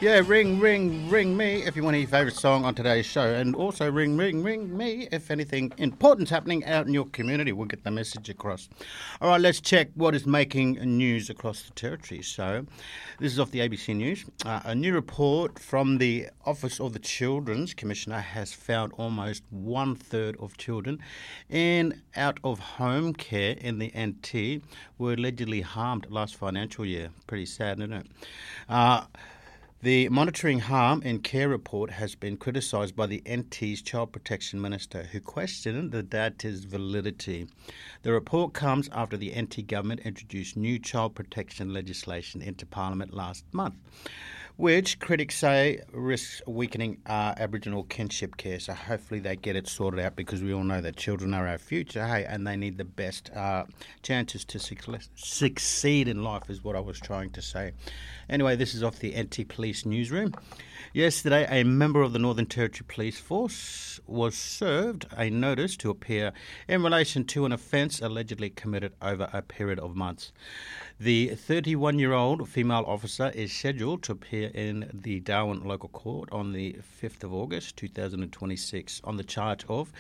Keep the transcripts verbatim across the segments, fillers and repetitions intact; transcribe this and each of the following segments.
Yeah, ring, ring, ring me if you want your favourite song on today's show. And also ring, ring, ring me if anything important's happening out in your community. We'll get the message across. All right, let's check what is making news across the territory. So this is off the A B C News. Uh, a new report from the Office of the Children's Commissioner has found almost one-third of children in out-of-home care in the N T were allegedly harmed last financial year. Pretty sad, isn't it? Uh, The Monitoring Harm in Care report has been criticised by the N T's Child Protection Minister, who questioned the data's validity. The report comes after the N T government introduced new child protection legislation into Parliament last month, which critics say risks weakening uh, Aboriginal kinship care. So hopefully they get it sorted out, because we all know that children are our future, hey, and they need the best uh, chances to suc- succeed in life, is what I was trying to say. Anyway, this is off the N T Police newsroom. Yesterday, a member of the Northern Territory Police Force was served a notice to appear in relation to an offence allegedly committed over a period of months. The thirty-one-year-old female officer is scheduled to appear in the Darwin Local Court on the fifth of August two thousand twenty-six on the charge of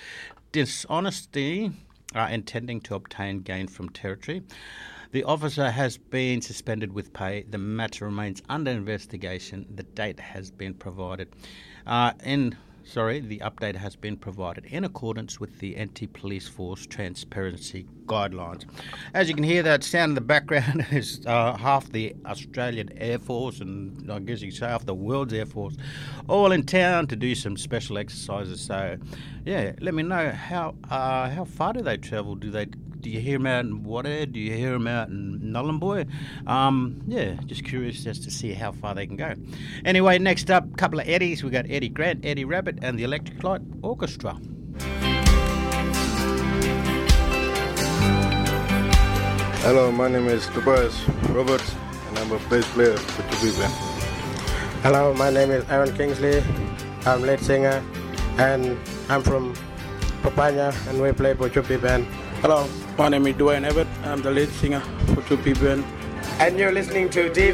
dishonesty uh, intending to obtain gain from territory. The officer has been suspended with pay. The matter remains under investigation. The date has been provided. Uh, in Sorry, the update has been provided in accordance with the N T Police Force Transparency Guidelines. As you can hear, that sound in the background is uh, half the Australian Air Force, and I guess you could say half the world's Air Force, all in town to do some special exercises. So, yeah, let me know how uh, how far do they travel? Do they do you hear them out in Water? Do you hear them out in Nullarbor? Um, yeah, just curious as to see how far they can go. Anyway, next up, a couple of Eddies. We got Eddie Grant, Eddie Rabbit, and the Electric Light Orchestra. Hello, my name is Tobias Roberts, and I'm a bass player for Chupi Band. Hello, my name is Aaron Kingsley. I'm lead singer, and I'm from Papaya, and we play for Chupi Band. Hello, my name is Dwayne Abbott. I'm the lead singer for Chupi Band. And you're listening to D